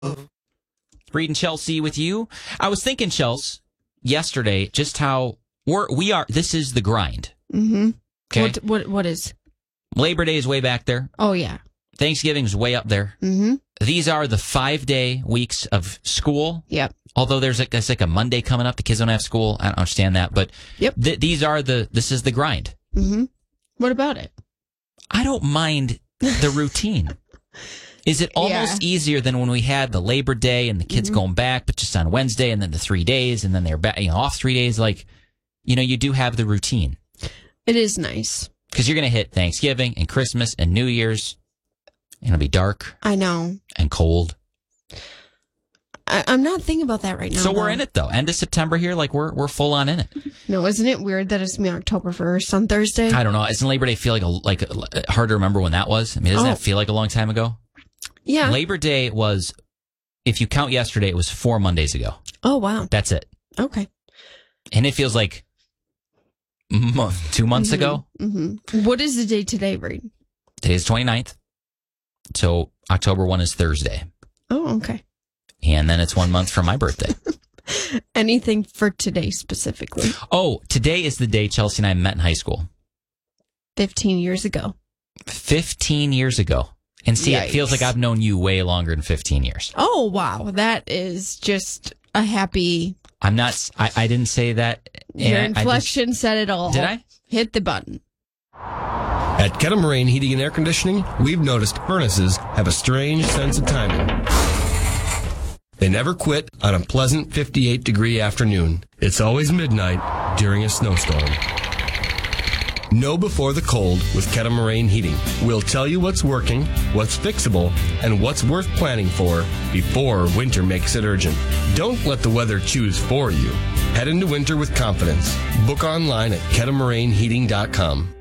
Reed and Chelsea with you. I was thinking, Chelsea, yesterday, just how we are. This is the grind. Mm-hmm. Okay. What is? Labor Day is way back there. Oh, yeah. Thanksgiving is way up there. Mm-hmm. These are the 5-day weeks of school. Yep. Although there's like a Monday coming up. The kids don't have school. I don't understand that. But yep. This is the grind. Mm-hmm. What about it? I don't mind the routine. Is it almost easier than when we had the Labor Day and the kids going back, but just on Wednesday, and then the 3 days, and then they're back, off 3 days? Like, you do have the routine. It is nice. Because you're going to hit Thanksgiving and Christmas and New Year's, and it'll be dark. I know. And cold. I'm not thinking about that right now. So we're in it, though. End of September here, like we're full on in it. No, isn't it weird that it's going to be October 1st on Thursday? I don't know. Doesn't Labor Day feel like hard to remember when that was? I mean, doesn't that feel like a long time ago? Yeah. Labor Day was, if you count yesterday, it was 4 Mondays ago. Oh, wow. That's it. Okay. And it feels like 2 months ago. Mm-hmm. What is the day today, Reed? Today's 29th. So October 1 is Thursday. Oh, okay. And then it's 1 month from my birthday. Anything for today specifically? Oh, today is the day Chelsea and I met in high school. 15 years ago. 15 years ago. And see, Yikes. It feels like I've known you way longer than 15 years. Oh, wow. That is just a happy... I'm not... I didn't say that. Your inflection said it all. Did I? Hit the button. At Kettle Heating and Air Conditioning, we've noticed furnaces have a strange sense of timing. They never quit on a pleasant 58-degree afternoon. It's always midnight during a snowstorm. Know before the cold with Kettle Moraine Heating. We'll tell you what's working, what's fixable, and what's worth planning for before winter makes it urgent. Don't let the weather choose for you. Head into winter with confidence. Book online at kettlemoraineheating.com.